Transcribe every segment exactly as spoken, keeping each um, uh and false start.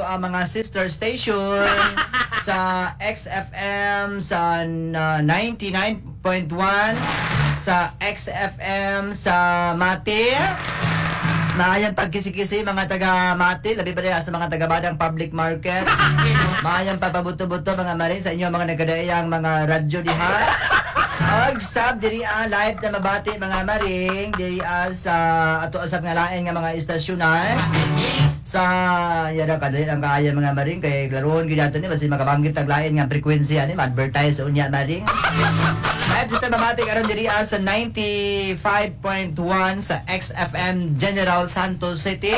ang mga sister station sa X F M sa uh, ninety-nine point one, sa X F M sa Mati. Maayan pagkisi-kisi mga taga Mati, labi pa rin sa mga taga Badang Public Market. Maayan papabuto-buto mga marin sa inyo mga nagadaiyang mga radyo diha. Og sab diri a live na mabati mga maring diri a sa ato asab nga lain nga mga istasyonan. Sa yara kadali ang kaya mga maring kay laruon gid ato ni basta makabanggit tag lain nga frequency ani advertise unya maring. At dito mabati karon diri a sa ninety-five point one sa X F M General Santos City.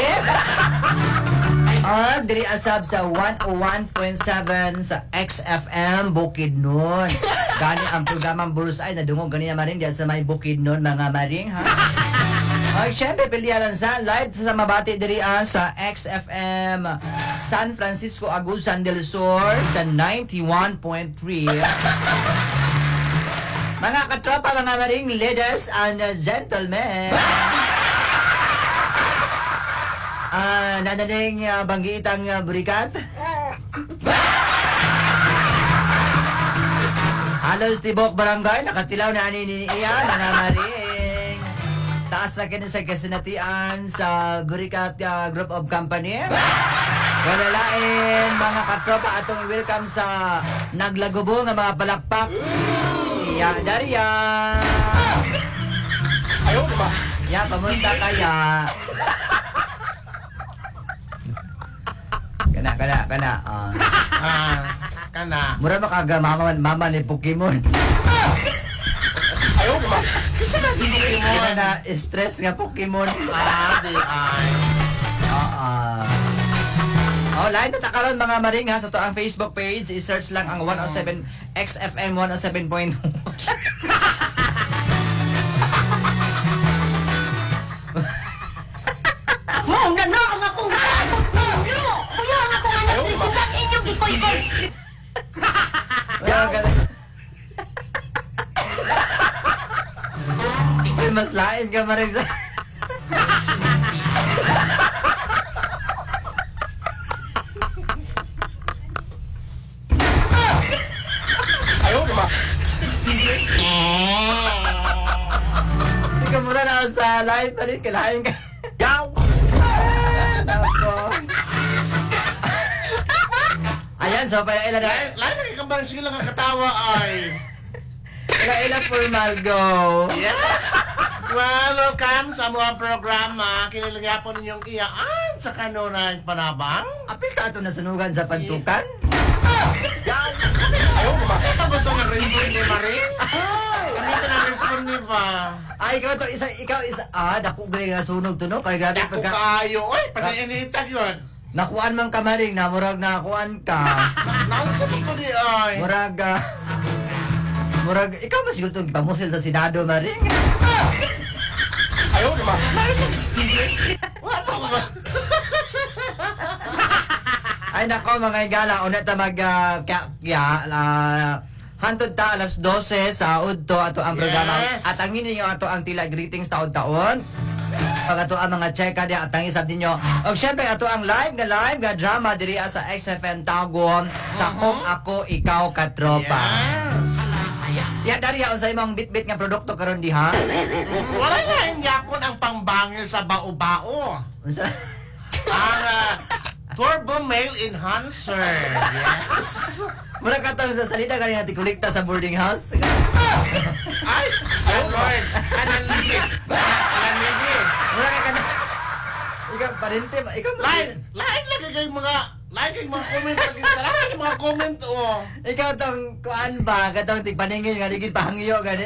At diri asab sa one oh one point seven sa X F M Bukidnon. Gani ang programang Bullseye na dungog ganina maring diya sa may Bukidnon mga maring ha. Ay, syempre, pilihan sa live sa mabati diri sa X F M San Francisco Agusan del Sur sa ninety-one point three. Mga katropa, mga maring ladies and gentlemen. Ah, uh, nananing uh, banggitang uh, burikat. Halos tibok barangay, nakatilaw na ani ni iya, mga maring. Taas na kini sa kasinatian sa Burikat uh, Group of Company. Wala lain mga katropa atong i-welcome sa naglagubo nga mga palakpak. Ya, Daria. Ayaw ba? Ya, pamunta kaya. Kana, kana, kana. Uh. Ah, kana. Mura makaga mama, mama ni Pokemon. Ayaw ba? Kasi na si Kaya Pokemon. na stress nga Pokemon. Ah, di ay. Oo. Oh, lain na takaron mga maring ha sa to ang Facebook page, i-search lang ang one oh seven X F M one oh seven point one. Mo na na ang akong sabot mo. Kuya ang akong anak dito sa inyong gikoy-koy. Well, Uy, mas lain ka maring sa... Ayaw ba? Hindi ka muna na sa live pa rin, kailangan ka. Yaw! Nako. Ayan, so pa ilan na. Lain, lain na ikambang sige lang ang katawa ay. Ilan ilan formal go. Yes! Well, welcome sa mga programa. Kinilagyan ninyong iyaan sa kanunang panabang. Apil ka ito nasunugan sa pantukan? Yaw! Ayaw ba? Ito ba ito nag-respond ni Marie? Kami ito nag-respond ni ba? Ay, ikaw to, isa, ikaw isa. Ah, dako gali nga sunog to, no? Kaya gabi Dako pagka... kayo. Uy, pag-initag yun. Nakuan man ka maring na, murag nakuan ka. Naunsabi ko di ay. Murag, ah, murag, ikaw ba siguro itong pamusil sa Senado maring? Ayaw ba? Wala ba? Ay, nako mga igala, una ta mag, uh, kya, kya, uh, hantod ta alas dose sa udto ato ang programa. Yes. At ang ninyo ato ang tila greetings taon-taon. Pag ato ang mga cheka di at ang isab ninyo. Og syempre ato ang live nga live nga drama diri sa X F M Tagum sa Kung Ako Ikaw Katropa. Yes. Ya Daria unsay imong bit-bit nga produkto karon diha? Wala na yung yapon ang pangbangil sa bao-bao. Unsa? Ang uh, Turbo Male Enhancer. Yes. Mura ka tong sa salida kanina tikolekta sa boarding house. Ay! Oh Lord! Analigit! Analigit! Mura ka kana. Ikaw parente, ikaw Lain! Lain lagi kayong mga... Lain kayong mga comment lagi sa lain kayong mga comment oh. Ikaw tong kuan ba, katong tigpaningin nga ligid pahangyo gani.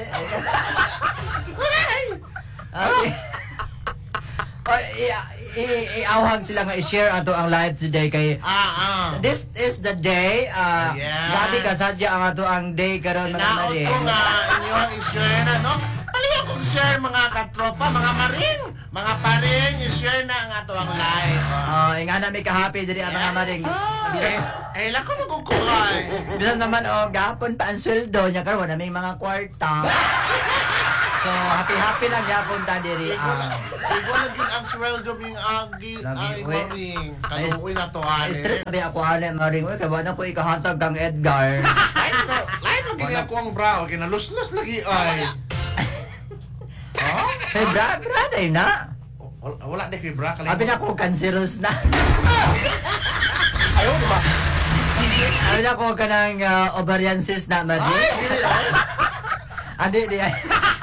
Ay! Okay. Oy, i- i- i-awhag sila nga i-share ato ang live today kay Ah, ah. this is the day uh, Yes. grabe ka sadya ang ato ang day karon mga Naot maring. ko nga inyong i-share na, no? Palihan kong share mga katropa, mga maring, mga paring, i-share na ang ato ang live. Oh, nga na may ka-happy diri ang mga maring. Eh, eh, lako magkukuhay. Bisan naman oh, gahapon pa ang sweldo niya karon na may mga kwarta. So, happy-happy lang yapon ta diri. Ikaw na, Ah. ikaw na yun ang sweldo ming agi, Lagi, ay, uy. maring. Kaluoy na to, ani. Stress na di ako ale maring oy kay ba na ko ikahatag kang Edgar. Lain na, lain lagi niya ako ang bra, okay, naluslos lagi, ay. Oh? Hey, bra, bra day na. Wala, wala di kay bra, kalimot. Abi na ko cancerous na. Ayaw, di ba? Abi na ko kanang uh, ovarian cyst na madi. Ay, dili, ay. Adi di ay.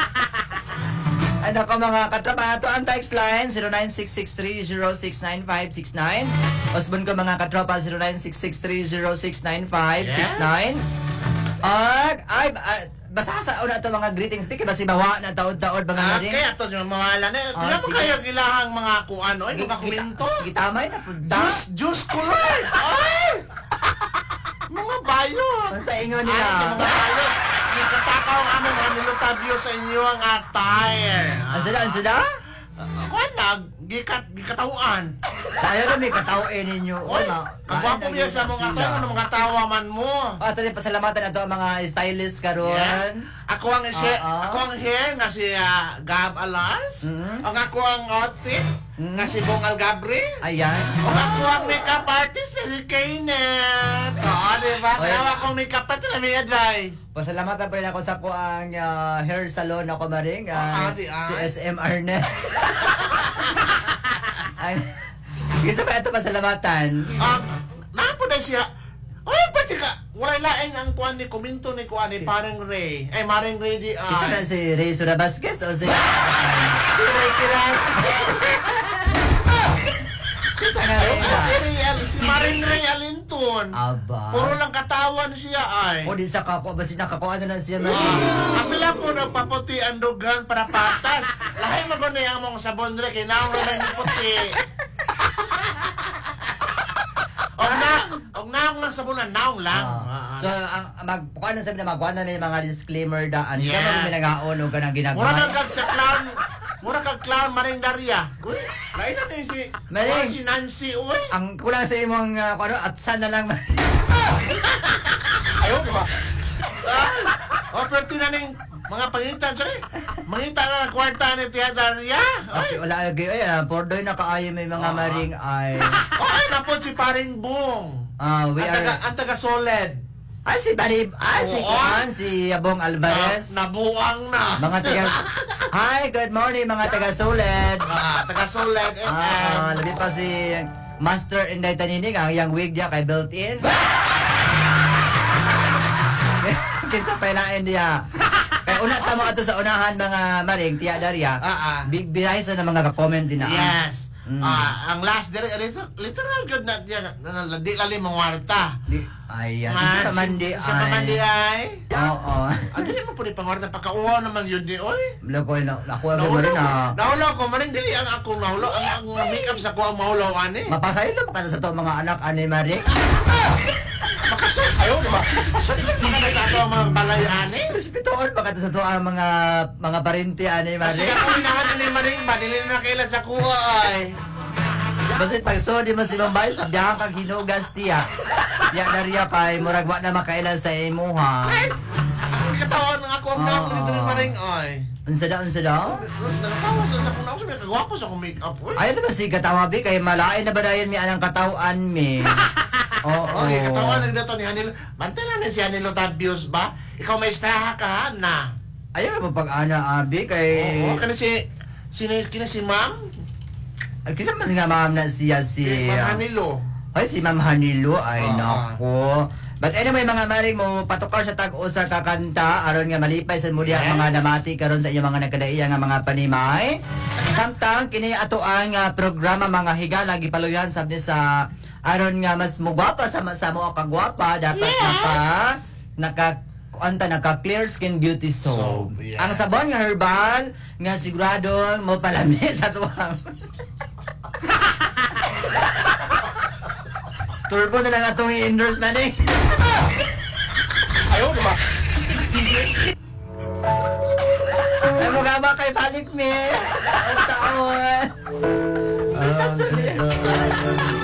Ay nako mga katropa, ato ang text line zero nine six six three zero six nine five six nine. Osbon ko mga katropa zero nine six six three zero six nine five six nine. Ag ay ah, basa sa una to mga greetings biki basi bawa na taod-taod mga Ah, maring. kaya to siya mawala na. Ah, Kaya mo sige. kayo gilahang mga kuan, oy, mga kuminto. Gitamay na punta. Juice, juice color! Ay! Mga bayo! Ano sa ingon Ay, sa nila? mga bayo! Ikatakaw ang among mga nilutabyo sa inyo ang attire. Ang sada, ang sada? Kuan na, gikat, gikatawaan. Kaya na may katawin ninyo. Oy, nagwapo biya sa mga attire, ano mga tawa man mo. Ah, ito rin pasalamatan ato ang mga stylist karon. Yes. Ako ang hair, Ah, ah. ako ang hair nga si ah, Gab Alas. Mhm. Ang ako ang outfit Mhm. nga si Bong Algabre. Ayan. O ako ang makeup artist na si Kaynet. Oo, di ba? Oy. Tawa akong makeup artist na may aday. Pasalamatan pa rin ako sa ko ang ah, hair salon ako maring. Ah, ah, di ay. si S M Arnett. Ay, Gisa pa ito pasalamatan. Ah, napo na siya. Ay, pati ka. Wala lain ang kuan ni kuminto ni kuan ni Paring Ray. Ay, Maring Ray di ay. Isa na si Ray Surabasquez o si... Si Ray Kiran. Isa nga Ray Ah, si na. Ray, Al- si Maring Ray Alinton. Aba. Puro lang katawan siya ay. O di sa kako, basi nakakuha na na siya maring. Ah, apila po nagpaputi ang dugan para patas. Lahay mo ko na yung mong sabon dre, kinaong na yung puti. Og na, og naong lang sabunan, naong lang. Ah. So, ang magpukuha na sabi na magkuha na na yung mga disclaimer daan. Yes. Yes. Kaya may nag-aon o ka nang Mura ginagawa. kag kag sa clown, mura kag clown Maring Daria. Uy, lain na din si, Maring. si Nancy, uy. Ang kulang sa imong uh, ano, atsan na lang. Ayaw, di ba? Ah, o, pero tinaning mga pangitan, sorry. Mangita na ng kwarta ni Tia Daria. Okay, Ay, wala lagi. Ay, ah, pordoy na kaayo may mga Ah. maring ay... okay na po si Paring Bong. Ah, we Ang taga, are... ang taga solid. Ay, si Barib... Ah, si Oo. Kuan, si Abong Alvarez. Na, nabuang na. Mga taga... Hi, good morning mga taga Soled. Ah, taga solid F M. Ah, labi pa si Master Inday Taninig, ang yang wig niya kay built-in. Kinsa pa ilain diya. Kay una tamo ato sa unahan mga maring Tia Daria. Ah, ah. Big biray sa na mga ka-comment din na. Yes. Mm. Ah, ang last dire literal, literal good na diyan na na- di lali mangwarta. Di, ayan. Isa pa man di Sa pamandi ay. Oo. Ang dili mo pud pangwarta pagkauwa naman yun di oy. Lako na ako ang Nahulo rin ko. na. Nahulo ko maring dili ang akong nahulo ang ang makeup sa ko ang mahulaw ani. Mapasaylo pa ka sa to mga anak ani maring. Makasal ayo di ba? Sorry lang mga sa ato ang mga balay ani. Respetuon pa ka sa to ang mga mga parente ani Kasi maring. ako hinahan ni maring ba dili na kailan sa kuha ay. Basta pag so di mo si Bombay, sabyahan kang hinugas tiya. Ya Daria kay murag wa na makailan sa imuha. Ay, ako katawan ng ako ang Oo. naong ni diri maring ay. Unsa da unsa da? Nagtawa sa sa kunaw sa kagwapo sa akong makeup oy. Ay naman si katawa bi kay malain na ba dayon mi anang katawan mi. Oo. Okay, katawan na dito ni Hanilo. Bantay na ni si Hanilo Tabios ba? Ikaw may istraha ka na. Ayaw mo pag ana abi kay Oo, kana si sino kina si Ma'am? Ay, kisa man nga ma'am na siya si Si Ma'am Hanilo. Ay si Ma'am Hanilo ay Ah. nako. But anyway mga maring mo patukar sa tag usa ka kanta aron nga malipay sa muli Yes. ang mga namati karon sa inyong mga nagkadaiya nga mga panimay. Samtang kini ato ang ah, programa mga higala gipaluyan sabi sa aron nga mas mugwapa sa sa mo kagwapa dapat Yes. naka naka anta naka clear skin beauty soap. Soap, yes. Ang sabon nga herbal nga sigurado mo palami sa tuwang. Turbo na lang atong i-endorse na eh. Ayaw diba? Ay mo nga ba kay balik me? Ang taon.